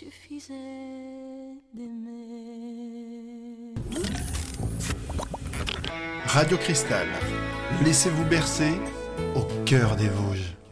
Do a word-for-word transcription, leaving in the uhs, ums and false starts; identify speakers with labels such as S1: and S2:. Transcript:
S1: suffisait d'aimer.
S2: Radio Cristal, laissez-vous bercer au cœur des Vosges.